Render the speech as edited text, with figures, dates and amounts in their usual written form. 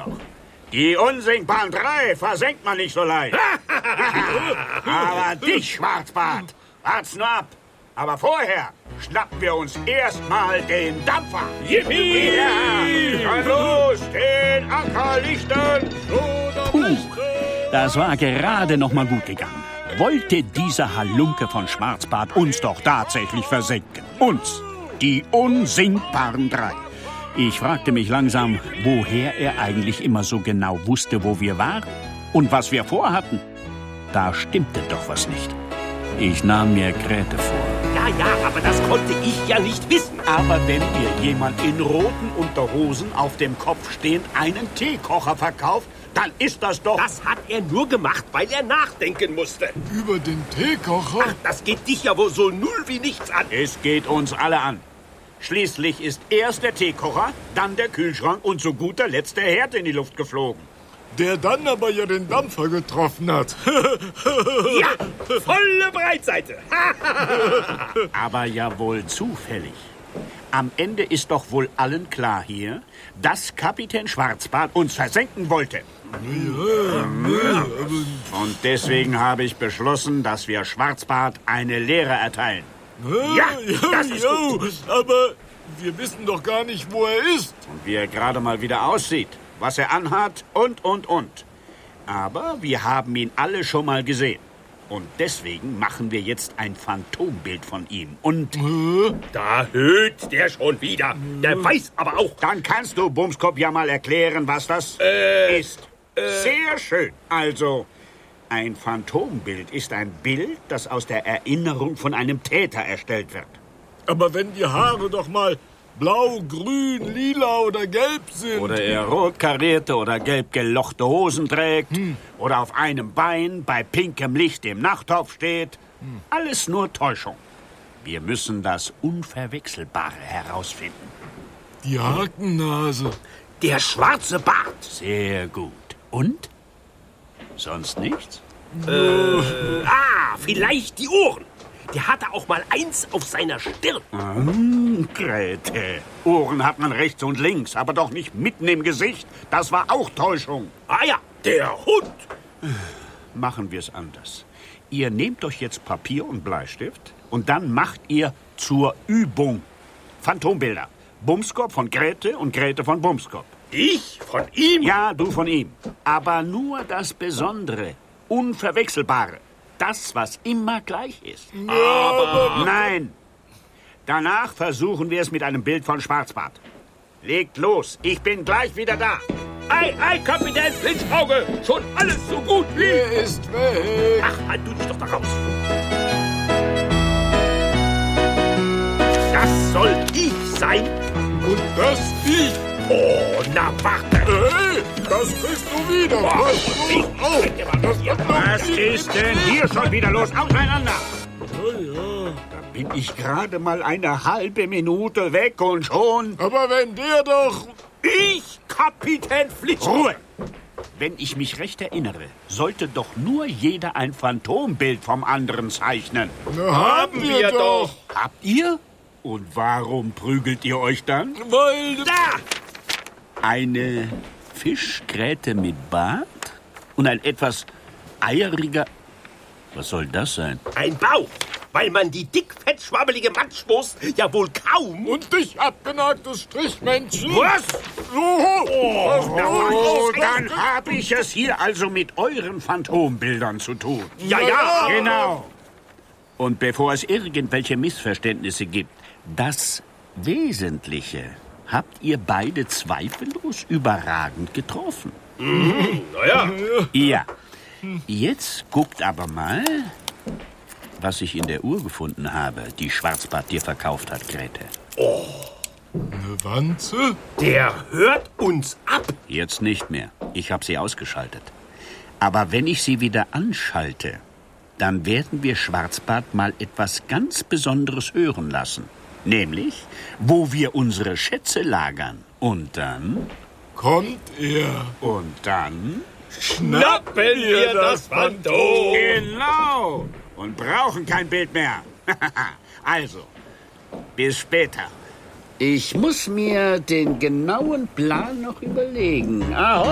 noch. Die unsinkbaren 3 versenkt man nicht so leicht. Aber dich, Schwarzbart, wart's nur ab. Aber vorher schnappen wir uns erstmal den Dampfer. Yippie! Ja, los, den Acker lichten. Das war gerade noch mal gut gegangen. Wollte dieser Halunke von Schwarzbart uns doch tatsächlich versenken. Uns, die unsinkbaren 3. Ich fragte mich langsam, woher er eigentlich immer so genau wusste, wo wir waren und was wir vorhatten. Da stimmte doch was nicht. Ich nahm mir Grete vor. Ja, aber das konnte ich ja nicht wissen. Aber wenn dir jemand in roten Unterhosen auf dem Kopf stehend einen Teekocher verkauft, dann ist das doch... Das hat er nur gemacht, weil er nachdenken musste. Über den Teekocher? Ach, das geht dich ja wohl so null wie nichts an. Es geht uns alle an. Schließlich ist erst der Teekocher, dann der Kühlschrank und zu guter Letzt der Herd in die Luft geflogen. Der dann aber ja den Dampfer getroffen hat. Ja, volle Breitseite. Aber ja wohl zufällig. Am Ende ist doch wohl allen klar hier, dass Kapitän Schwarzbart uns versenken wollte. Und deswegen habe ich beschlossen, dass wir Schwarzbart eine Lehre erteilen. Ja, das ist gut. Aber wir wissen doch gar nicht, wo er ist. Und wie er gerade mal wieder aussieht, was er anhat und. Aber wir haben ihn alle schon mal gesehen. Und deswegen machen wir jetzt ein Phantombild von ihm. Und Da höht der schon wieder. Der weiß aber auch. dann kannst du, Bumskopf, ja mal erklären, was das ist. Sehr schön. Also, ein Phantombild ist ein Bild, das aus der Erinnerung von einem Täter erstellt wird. Aber wenn die Haare doch mal blau, grün, lila oder gelb sind. Oder er rot karierte oder gelb gelochte Hosen trägt. Oder auf einem Bein bei pinkem Licht im Nachttopf steht. Alles nur Täuschung. Wir müssen das Unverwechselbare herausfinden. Die Hakennase. Der schwarze Bart. Sehr gut. Und? Sonst nichts? Vielleicht die Ohren. Der hatte auch mal eins auf seiner Stirn. Grete, Ohren hat man rechts und links, aber doch nicht mitten im Gesicht. Das war auch Täuschung. Ah ja, der Hund. Machen wir es anders. Ihr nehmt euch jetzt Papier und Bleistift und dann macht ihr zur Übung Phantombilder. Bumskopf von Grete und Grete von Bumskopf. Ich von ihm? Ja, du von ihm. Aber nur das Besondere, Unverwechselbare. Das, was immer gleich ist. Aber Nein. Danach versuchen wir es mit einem Bild von Schwarzbart. Legt los. Ich bin gleich wieder da. Ei, Kapitän Flinschauge. Schon alles so gut wie... Er ist weg. Ach, halt du dich doch da raus. Das soll ich sein? Und das ich. Oh, na warte. Hey, das bist du wieder. Was ist denn hier schon wieder los? Auseinander! Ja. Da bin ich gerade mal eine halbe Minute weg und schon... Aber wenn der doch... Ich, Kapitän Flinschauge. Ruhe! Wenn ich mich recht erinnere, sollte doch nur jeder ein Phantombild vom anderen zeichnen. Na, haben wir doch. Habt ihr? Und warum prügelt ihr euch dann? Weil... Da! Eine Fischgräte mit Bart? Und ein etwas eieriger... Was soll das sein? Ein Bauch, weil man die dickfettschwabbelige Matschwurst ja wohl kaum... Und dich abgenagtes Strichmännchen. Was? Oh, dann habe ich es hier also mit euren Phantombildern zu tun. Ja. Genau. Und bevor es irgendwelche Missverständnisse gibt, das Wesentliche habt ihr beide zweifellos überragend getroffen. Naja. Ja. Jetzt guckt aber mal, was ich in der Uhr gefunden habe, die Schwarzbart dir verkauft hat, Grete. Eine Wanze? Der hört uns ab. Jetzt nicht mehr. Ich habe sie ausgeschaltet. Aber wenn ich sie wieder anschalte, dann werden wir Schwarzbart mal etwas ganz Besonderes hören lassen. Nämlich, wo wir unsere Schätze lagern. Und dann... Kommt er. Und dann... Schnappen wir das Phantom. Genau. Und brauchen kein Bild mehr. Also, bis später. Ich muss mir den genauen Plan noch überlegen. Ahoi.